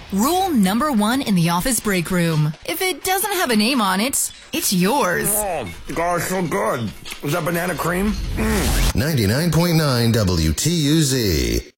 Rule number 1 in the office break room. If it doesn't have a name on it, it's yours. Oh, God, so good. Is that banana cream? 99.9 WTUZ.